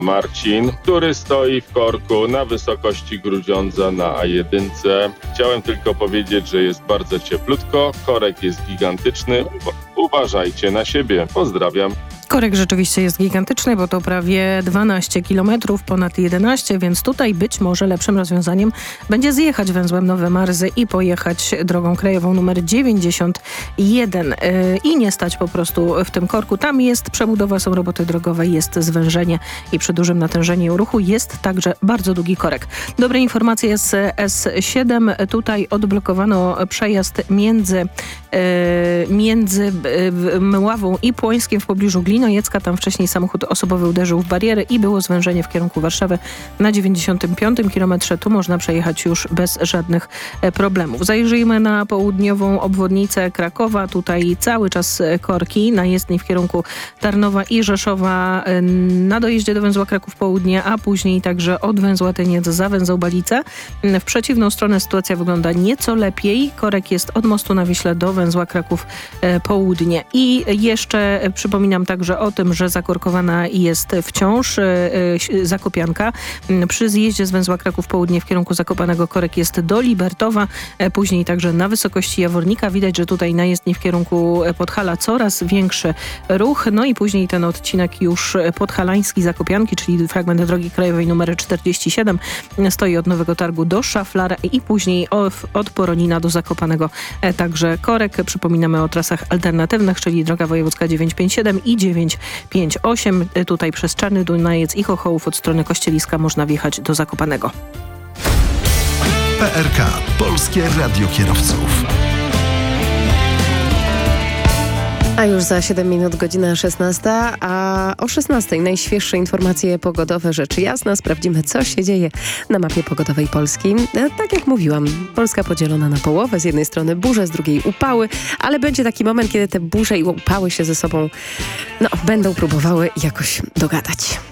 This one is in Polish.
Marcin, który stoi w korku na wysokości Grudziądza na A1. Chciałem tylko powiedzieć, że jest bardzo cieplutko, korek jest gigantyczny. Uważajcie na siebie. Pozdrawiam. Korek rzeczywiście jest gigantyczny, bo to prawie 12 km, ponad 11, więc tutaj być może lepszym rozwiązaniem będzie zjechać węzłem Nowe Marzy i pojechać drogą krajową numer 91 i nie stać po prostu w tym korku. Tam jest przebudowa, są roboty drogowe, jest zwężenie i przy dużym natężeniu ruchu jest także bardzo długi korek. Dobre informacje z S7. Tutaj odblokowano przejazd między Mławą i Płońskiem w pobliżu Glinojecka. Tam wcześniej samochód osobowy uderzył w barierę i było zwężenie w kierunku Warszawy na 95 km. Tu można przejechać już bez żadnych problemów. Zajrzyjmy na południową obwodnicę Krakowa. Tutaj cały czas korki na jezdni w kierunku Tarnowa i Rzeszowa na dojeździe do węzła Kraków Południe, a później także od węzła Tyniec za węzeł Balice. W przeciwną stronę sytuacja wygląda nieco lepiej. Korek jest od mostu na Wiśle do węzła Kraków Południe. I jeszcze przypominam także o tym, że zakorkowana jest wciąż Zakopianka. Przy zjeździe z węzła Kraków Południe w kierunku Zakopanego korek jest do Libertowa, później także na wysokości Jawornika. Widać, że tutaj na jezdni w kierunku Podhala coraz większy ruch. No i później ten odcinek już podhalański Zakopianki, czyli fragment drogi krajowej numer 47, stoi od Nowego Targu do Szaflar i później od Poronina do Zakopanego także korek. Przypominamy o trasach alternatywnych, czyli droga wojewódzka 957 i 958. Tutaj przez Czarny Dunajec i Chochołów od strony Kościeliska można wjechać do Zakopanego. PRK. Polskie Radio Kierowców. A już za 7 minut godzina 16, a o 16 najświeższe informacje pogodowe, rzecz jasna. Sprawdzimy, co się dzieje na mapie pogodowej Polski. Tak jak mówiłam, Polska podzielona na połowę. Z jednej strony burze, z drugiej upały, ale będzie taki moment, kiedy te burze i upały się ze sobą będą próbowały jakoś dogadać.